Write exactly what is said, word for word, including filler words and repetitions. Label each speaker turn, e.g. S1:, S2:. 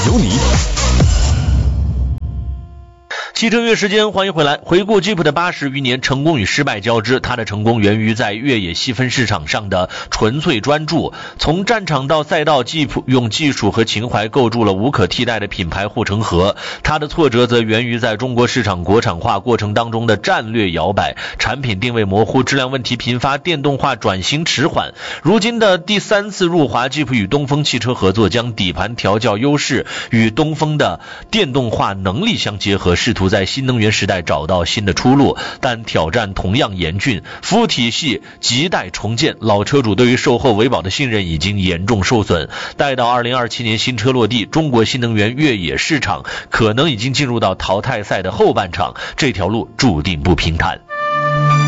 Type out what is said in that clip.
S1: 求你。
S2: 汽车月时间，欢迎回来。回顾吉普的八十余年，成功与失败交织。它的成功源于在越野细分市场上的纯粹专注。从战场到赛道，吉普用技术和情怀构筑了无可替代的品牌护城河。它的挫折则源于在中国市场国产化过程当中的战略摇摆，产品定位模糊，质量问题频发，电动化转型迟缓。如今的第三次入华，吉普与东风汽车合作，将底盘调教优势与东风的电动化能力相结合，试图在新能源时代找到新的出路，但挑战同样严峻。服务体系亟待重建，老车主对于售后维保的信任已经严重受损。待到二零二七年新车落地，中国新能源越野市场可能已经进入到淘汰赛的后半场，这条路注定不平坦。